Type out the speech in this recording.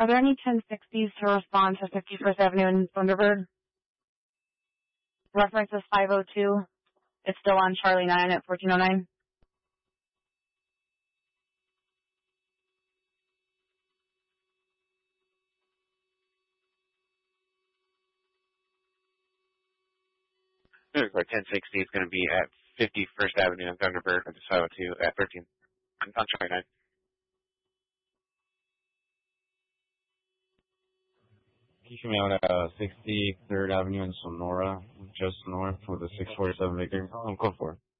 Are there any 1060s to respond to 51st Avenue in Thunderbird? Reference is 502. It's still on Charlie 9 at 1409. New record 1060 is going to be at 51st Avenue in Thunderbird, which is 502 at 13 on Charlie 9. You should be out at 63rd Avenue in Sonora, just north of the 647 Victor. I'm code 4.